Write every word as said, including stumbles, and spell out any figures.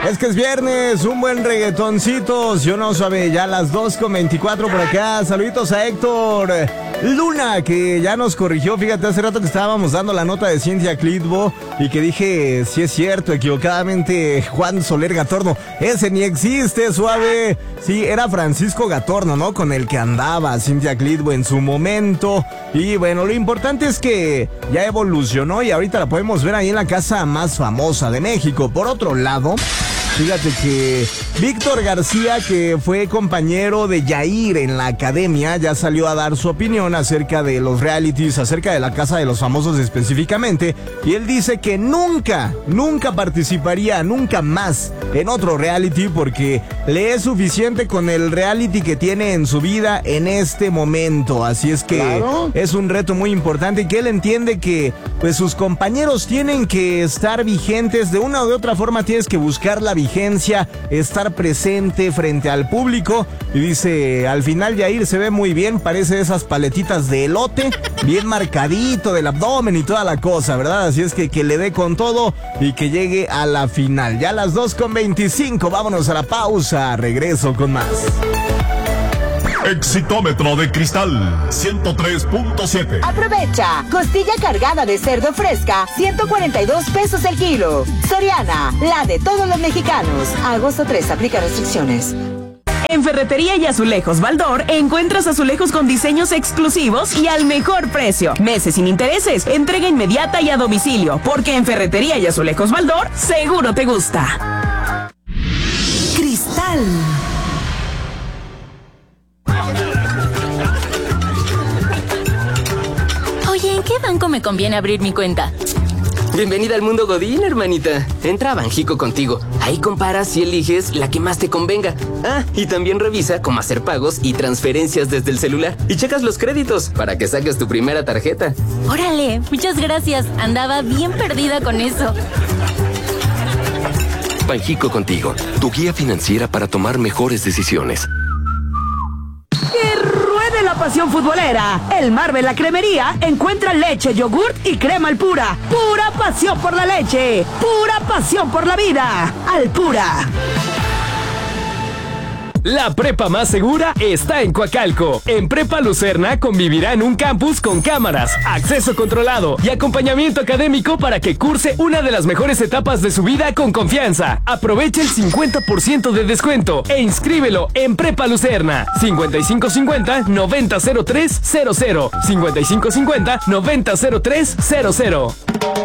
Es que es viernes, un buen reggaetoncito, yo no sabe, ya las dos con veinticuatro por acá. Saluditos a Héctor Luna, que ya nos corrigió. Fíjate, hace rato que estábamos dando la nota de Cintia Clitbo y que dije, sí es cierto, equivocadamente, Juan Soler Gatorno. Ese ni existe, suave. Sí, era Francisco Gatorno, ¿no? Con el que andaba Cintia Clitbo en su momento. Y bueno, lo importante es que ya evolucionó y ahorita la podemos ver ahí en la casa más famosa de México. Por otro lado, fíjate que Víctor García, que fue compañero de Yair en la academia, ya salió a dar su opinión acerca de los realities, acerca de la Casa de los Famosos específicamente, y él dice que nunca, nunca participaría, nunca más en otro reality, porque le es suficiente con el reality que tiene en su vida en este momento. Así es que claro, es un reto muy importante y que él entiende que pues sus compañeros tienen que estar vigentes, de una u otra forma tienes que buscar la vigencia, estar presente frente al público. Y dice, al final Yair se ve muy bien, parece esas paletitas de elote, bien marcadito del abdomen y toda la cosa, ¿verdad? Así es que que le dé con todo y que llegue a la final. Ya a las dos con veinticinco, vámonos a la pausa, regreso con más. Exitómetro de Cristal ciento tres punto siete. Aprovecha, costilla cargada de cerdo fresca, ciento cuarenta y dos pesos el kilo. Soriana, la de todos los mexicanos. Agosto tres, aplica restricciones. En Ferretería y Azulejos Baldor encuentras azulejos con diseños exclusivos y al mejor precio. Meses sin intereses, entrega inmediata y a domicilio, porque en Ferretería y Azulejos Baldor seguro te gusta. Cristal. Oye, ¿en qué banco me conviene abrir mi cuenta? Bienvenida al mundo Godín, hermanita. Entra a Banjico Contigo. Ahí comparas y eliges la que más te convenga. Ah, y también revisa cómo hacer pagos y transferencias desde el celular. Y checas los créditos para que saques tu primera tarjeta. Órale, muchas gracias. Andaba bien perdida con eso. Banjico Contigo, tu guía financiera para tomar mejores decisiones. La pasión futbolera. El Marvel La Cremería encuentra leche, yogurt y crema Alpura. Pura pasión por la leche. Pura pasión por la vida. Alpura. La prepa más segura está en Coacalco. En Prepa Lucerna convivirá en un campus con cámaras, acceso controlado y acompañamiento académico para que curse una de las mejores etapas de su vida con confianza. Aprovecha el cincuenta por ciento de descuento e inscríbelo en Prepa Lucerna. cincuenta y cinco cincuenta noventa cero tres cero cero. cincuenta y cinco cincuenta noventa cero tres cero cero.